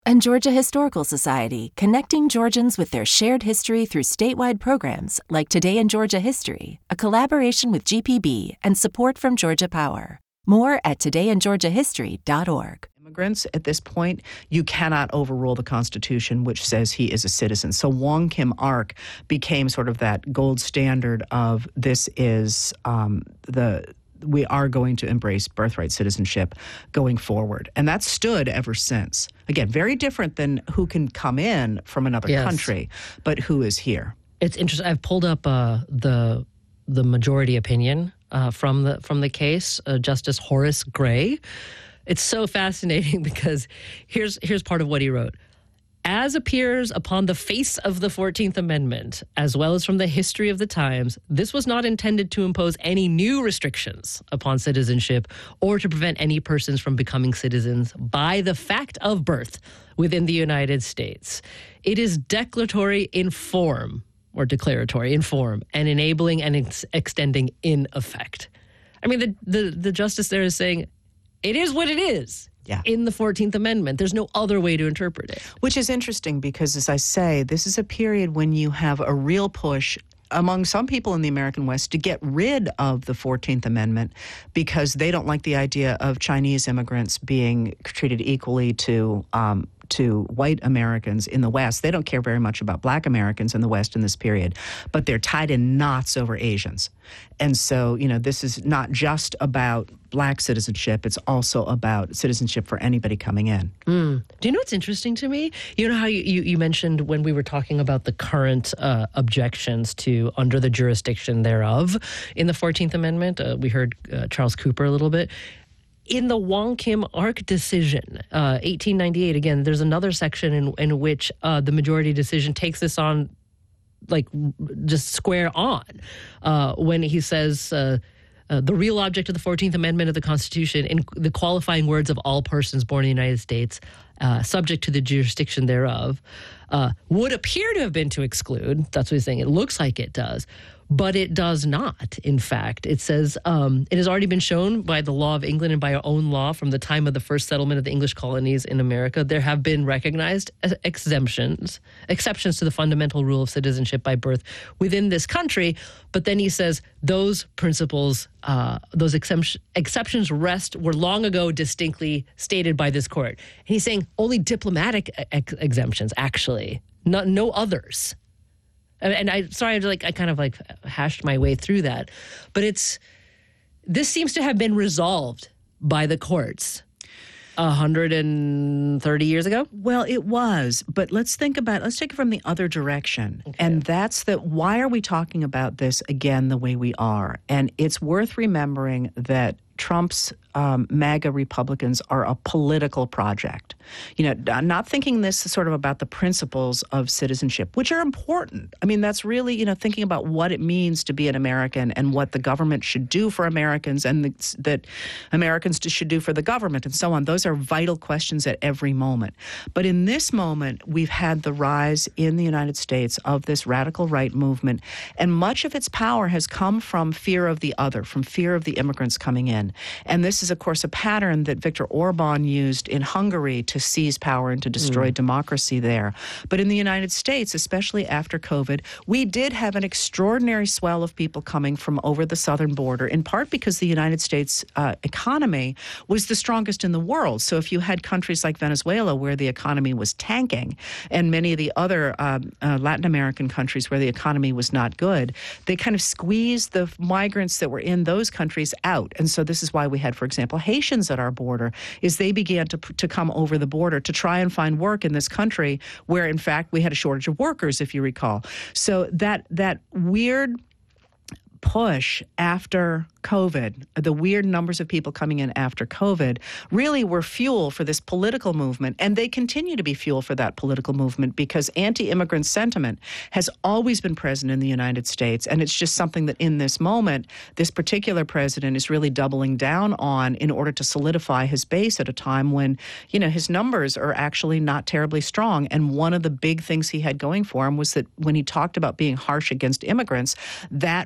And Georgia Historical Society, connecting Georgians with their shared history through statewide programs like Today in Georgia History, a collaboration with GPB and support from Georgia Power. More at todayingeorgiahistory.org. Immigrants, at this point, you cannot overrule the Constitution, which says he is a citizen. So Wong Kim Ark became sort of that gold standard of this is we are going to embrace birthright citizenship going forward. And that's stood ever since. Again, very different than who can come in from another country, but who is here. It's interesting. I've pulled up the majority opinion from the case, Justice Horace Gray. It's so fascinating because here's part of what he wrote. As appears upon the face of the 14th Amendment, as well as from the history of the times, this was not intended to impose any new restrictions upon citizenship or to prevent any persons from becoming citizens by the fact of birth within the United States. It is declaratory in form, or declaratory in form, and enabling and extending in effect. I mean, the justice there is saying it is what it is. Yeah. In the 14th Amendment. There's no other way to interpret it. Which is interesting because, as I say, this is a period when you have a real push among some people in the American West to get rid of the 14th Amendment because they don't like the idea of Chinese immigrants being treated equally to white Americans in the West. They don't care very much about black Americans in the West in this period, but they're tied in knots over Asians. And so, this is not just about black citizenship. It's also about citizenship for anybody coming in. Do you know what's interesting to me? You know how you mentioned when we were talking about the current objections to under the jurisdiction thereof in the 14th Amendment? We heard Charles Cooper a little bit. In the Wong Kim Ark decision, 1898, again, there's another section in which the majority decision takes this on, like, just square on, when he says the real object of the 14th Amendment of the Constitution, in the qualifying words of all persons born in the United States, subject to the jurisdiction thereof, would appear to have been to exclude. That's what he's saying. It looks like it does. But it does not, in fact. It says, it has already been shown by the law of England and by our own law from the time of the first settlement of the English colonies in America, there have been recognized exceptions to the fundamental rule of citizenship by birth within this country. But then he says those principles, those exceptions were long ago distinctly stated by this court. And he's saying only diplomatic exemptions, actually, no others. And I kind of hashed my way through that. But this seems to have been resolved by the courts 130 years ago? Well, it was. But let's take it from the other direction. Okay. And that's why are we talking about this again the way we are? And it's worth remembering that Trump's MAGA Republicans are a political project. Not thinking this sort of about the principles of citizenship, which are important. I mean, that's really, thinking about what it means to be an American and what the government should do for Americans and that Americans should do for the government and so on. Those are vital questions at every moment. But in this moment, we've had the rise in the United States of this radical right movement, and much of its power has come from fear of the other, from fear of the immigrants coming in. And this is, of course, a pattern that Viktor Orban used in Hungary to seize power and to destroy democracy there. But in the United States, especially after COVID, we did have an extraordinary swell of people coming from over the southern border, in part because the United States economy was the strongest in the world. So if you had countries like Venezuela where the economy was tanking and many of the other Latin American countries where the economy was not good, they kind of squeezed the migrants that were in those countries out. And so this is why we had, for example, Haitians at our border, is they began to come over the border to try and find work in this country where, in fact, we had a shortage of workers, if you recall. So that weird push after COVID, the weird numbers of people coming in after COVID, really were fuel for this political movement. And they continue to be fuel for that political movement because anti-immigrant sentiment has always been present in the United States. And it's just something that in this moment, this particular president is really doubling down on in order to solidify his base at a time when, his numbers are actually not terribly strong. And one of the big things he had going for him was that when he talked about being harsh against immigrants, that really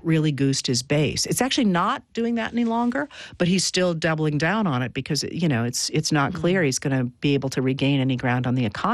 goosed his base. It's actually not doing that any longer, but he's still doubling down on it because, it's not clear he's going to be able to regain any ground on the economy.